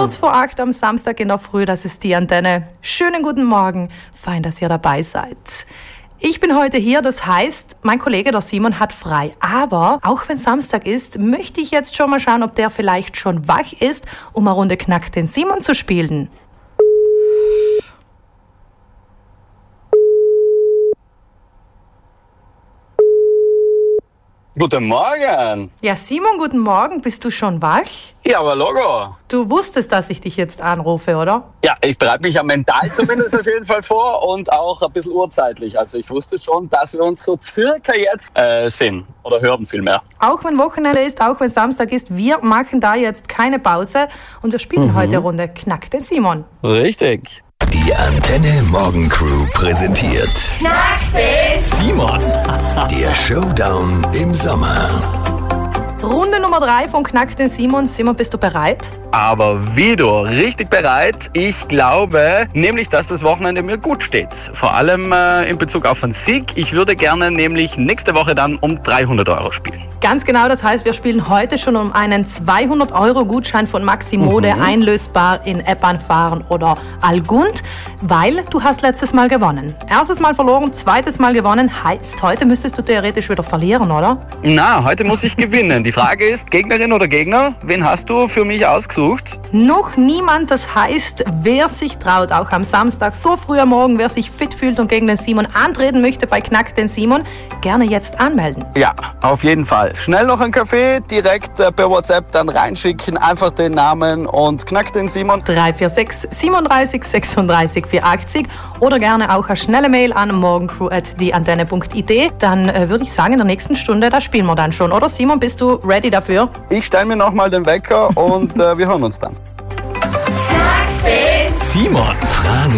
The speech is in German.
Kurz vor 8 am Samstag in der Früh, das ist die Antenne. Schönen guten Morgen, fein, dass ihr dabei seid. Ich bin heute hier, das heißt, mein Kollege, der Simon, hat frei. Aber auch wenn Samstag ist, möchte ich jetzt schon mal schauen, ob der vielleicht schon wach ist, um eine Runde Knack den Simon zu spielen. Guten Morgen. Ja, Simon, guten Morgen. Bist du schon wach? Ja, aber Logo. Du wusstest, dass ich dich jetzt anrufe, oder? Ja, ich bereite mich ja mental zumindest auf jeden Fall vor und auch ein bisschen urzeitlich. Also ich wusste schon, dass wir uns so circa jetzt sehen oder hören vielmehr. Auch wenn Wochenende ist, auch wenn Samstag ist, wir machen da jetzt keine Pause und wir spielen heute Runde Knack den Simon. Richtig. Die Antenne Morgen Crew präsentiert Knack den Simon. Der Showdown im Sommer. Runde Nummer 3 von Knack den Simon. Simon, bist du bereit? Aber wie du, richtig bereit. Ich glaube nämlich, dass das Wochenende mir gut steht. Vor allem in Bezug auf einen Sieg. Ich würde gerne nämlich nächste Woche dann um 300 € spielen. Ganz genau, das heißt, wir spielen heute schon um einen 200-€-Gutschein von Maximode, einlösbar in Eppan, Fahren oder Algund, weil du hast letztes Mal gewonnen. Erstes Mal verloren, zweites Mal gewonnen, heißt, heute müsstest du theoretisch wieder verlieren, oder? Na, heute muss ich gewinnen. Die Frage ist, Gegnerin oder Gegner, wen hast du für mich ausgesucht? Noch niemand, das heißt, wer sich traut, auch am Samstag, so früh am Morgen, wer sich fit fühlt und gegen den Simon antreten möchte bei Knack den Simon, gerne jetzt anmelden. Ja, auf jeden Fall. Schnell noch einen Kaffee, direkt per WhatsApp dann reinschicken, einfach den Namen und Knack den Simon. 346 37 36 480 oder gerne auch eine schnelle Mail an morgencrew@dieantenne.it. Dann würde ich sagen, in der nächsten Stunde, da spielen wir dann schon. Oder Simon, bist du ready dafür? Ich stelle mir nochmal den Wecker und wir hören uns dann. Knack den Simon. Fragen